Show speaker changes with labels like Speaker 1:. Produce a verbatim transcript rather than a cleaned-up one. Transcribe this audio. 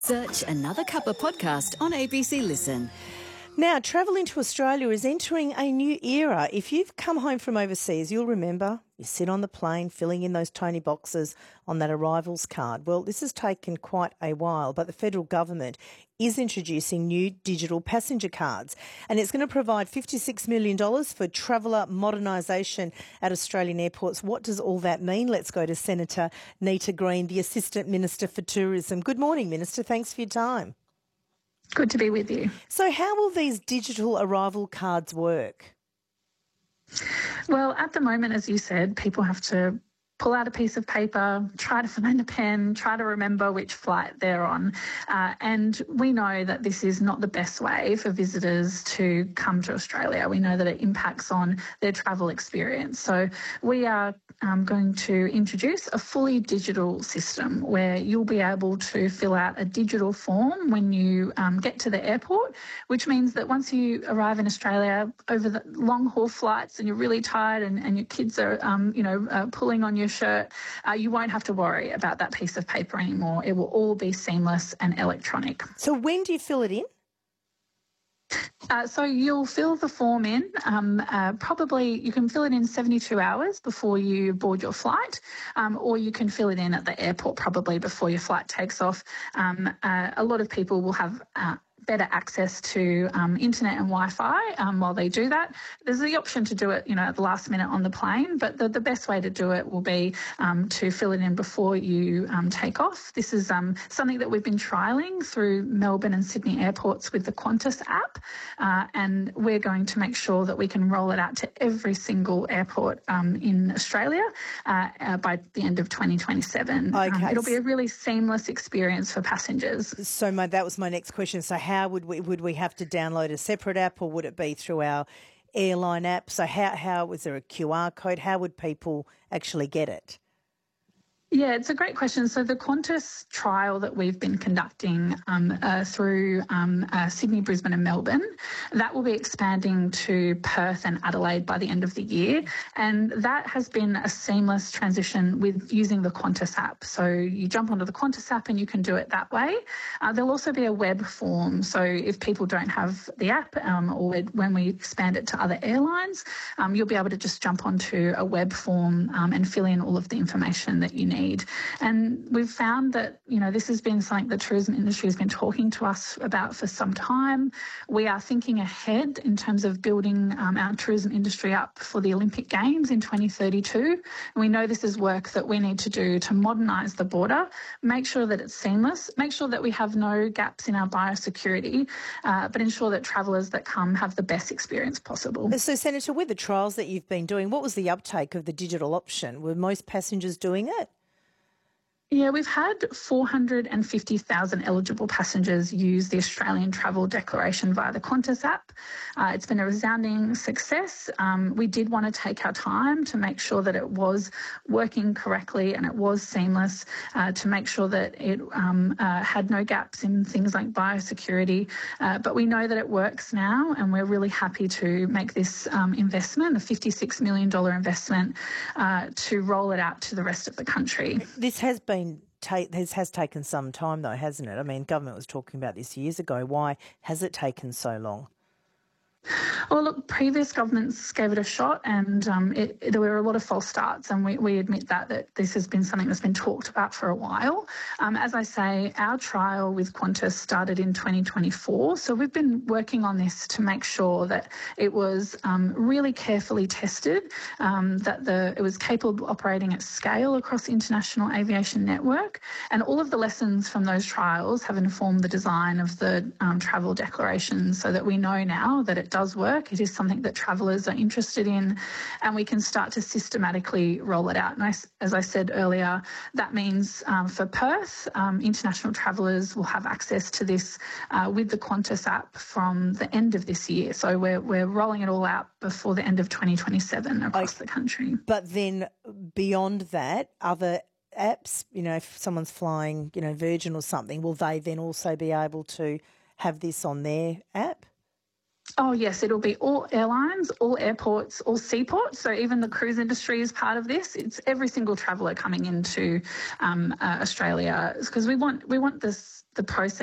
Speaker 1: Search Another Cuppa podcast on A B C Listen.
Speaker 2: Now, travel into Australia is entering a new era. If you've come home from overseas, you'll remember you sit on the plane filling in those Tony boxes on that arrivals card. Well, this has taken quite a while, but the federal government is introducing new digital passenger cards, and it's going to provide fifty-six million dollars for traveller modernisation at Australian airports. What does all that mean? Let's go to Senator Nita Green, the Assistant Minister for Tourism. Good morning, Minister. Thanks for your time.
Speaker 3: Good to be with you.
Speaker 2: So how will these digital arrival cards work?
Speaker 3: Well, at the moment, as you said, people have to pull out a piece of paper, try to find a pen, try to remember which flight they're on. Uh, and we know that this is not the best way for visitors to come to Australia. We know that it impacts on their travel experience. So we are um, going to introduce a fully digital system where you'll be able to fill out a digital form when you um, get to the airport, which means that once you arrive in Australia over the long haul flights and you're really tired and, and your kids are, um, you know, uh, pulling on your shirt, uh, you won't have to worry about that piece of paper anymore. It will all be seamless and electronic.
Speaker 2: So when do you fill it in?
Speaker 3: Uh, so you'll fill the form in, um, uh, probably you can fill it in seventy-two hours before you board your flight, um, or you can fill it in at the airport probably before your flight takes off. Um, uh, a lot of people will have uh, better access to um, internet and Wi-Fi um, while they do that. There's the option to do it, you know, at the last minute on the plane, but the, the best way to do it will be um, to fill it in before you um, take off. This is um, something that we've been trialling through Melbourne and Sydney airports with the Qantas app, uh, and we're going to make sure that we can roll it out to every single airport um, in Australia uh, uh, by the end of twenty twenty-seven.
Speaker 2: Okay.
Speaker 3: Um, it'll be a really seamless experience for passengers.
Speaker 2: So my, that was my next question. So how would we would we have to download a separate app, or would it be through our airline app? So how how was there a Q R code? How would people actually get it?
Speaker 3: Yeah, it's a great question. So the Qantas trial that we've been conducting um, uh, through um, uh, Sydney, Brisbane and Melbourne, that will be expanding to Perth and Adelaide by the end of the year. And that has been a seamless transition with using the Qantas app. So you jump onto the Qantas app and you can do it that way. Uh, there'll also be a web form. So if people don't have the app um, or when we expand it to other airlines, um, you'll be able to just jump onto a web form um, and fill in all of the information that you need. And we've found that, you know, this has been something the tourism industry has been talking to us about for some time. We are thinking ahead in terms of building um, our tourism industry up for the Olympic Games in twenty thirty-two. And we know this is work that we need to do to modernise the border, make sure that it's seamless, make sure that we have no gaps in our biosecurity, uh, but ensure that travellers that come have the best experience possible.
Speaker 2: So, Senator, with the trials that you've been doing, what was the uptake of the digital option? Were most passengers doing it?
Speaker 3: Yeah, we've had four hundred fifty thousand eligible passengers use the Australian Travel Declaration via the Qantas app. Uh, it's been a resounding success. Um, we did want to take our time to make sure that it was working correctly and it was seamless, uh, to make sure that it um, uh, had no gaps in things like biosecurity. Uh, but we know that it works now, and we're really happy to make this um, investment, a fifty-six million dollars investment, uh, to roll it out to the rest of the country.
Speaker 2: This has been Ta- this has taken some time though, hasn't it? I mean, government was talking about this years ago. Why has it taken so long?
Speaker 3: Well, look, previous governments gave it a shot, and um, it, it, there were a lot of false starts, and we, we admit that, that this has been something that's been talked about for a while. Um, as I say, our trial with Qantas started in twenty twenty-four, so we've been working on this to make sure that it was um, really carefully tested, um, that the it was capable of operating at scale across the international aviation network, and all of the lessons from those trials have informed the design of the um, travel declaration, so that we know now that it does work. It is something that travellers are interested in, and we can start to systematically roll it out. And I, as I said earlier, that means um, for Perth, um, international travellers will have access to this uh, with the Qantas app from the end of this year. So we're we're rolling it all out before the end of twenty twenty-seven across
Speaker 2: okay.
Speaker 3: the country.
Speaker 2: But then beyond that, other apps, you know, if someone's flying, you know, Virgin or something, will they then also be able to have this on their app?
Speaker 3: Oh, yes, it'll be all airlines, all airports, all seaports. So even the cruise industry is part of this. It's every single traveller coming into um, uh, Australia, because we want we want this the process